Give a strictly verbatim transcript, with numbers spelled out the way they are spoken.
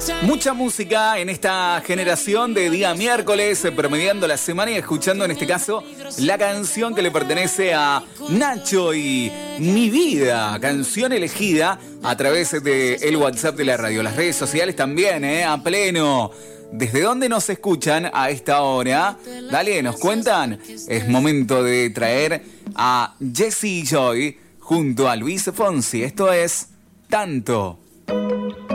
Mucha música en esta generación de día miércoles, eh, promediando la semana y escuchando en este caso la canción que le pertenece a Nacho y Mi Vida, canción elegida a través del WhatsApp de la radio. Las redes sociales también, eh, a pleno. ¿Desde dónde nos escuchan a esta hora? Dale, nos cuentan. Es momento de traer a Jesse Joy junto a Luis Fonsi. Esto es Tanto.